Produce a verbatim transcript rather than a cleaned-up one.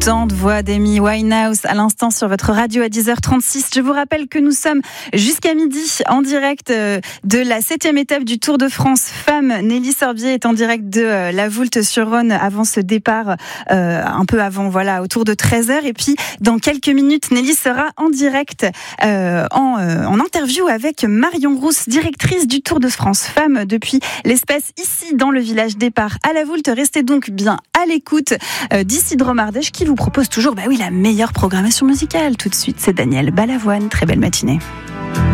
envoûtante voix d'Amy Winehouse à l'instant sur votre radio à dix heures trente-six. Je vous rappelle que nous sommes jusqu'à midi en direct de la septième étape du Tour de France Femmes. Nelly Sorbier est en direct de la Voulte-sur-Rhône avant ce départ, euh, un peu avant, voilà, autour de treize heures. Et puis, dans quelques minutes, Nelly sera en direct, euh, en, euh, en interview avec Marion Rousse, directrice du Tour de France Femmes depuis l'Espèce, ici dans le village départ à la Voulte. Restez donc bien à l'écoute euh, d'Isidro Mardèche qui vous propose toujours, bah oui, la meilleure programmation musicale. Tout de suite, c'est Daniel Balavoine. Très belle matinée.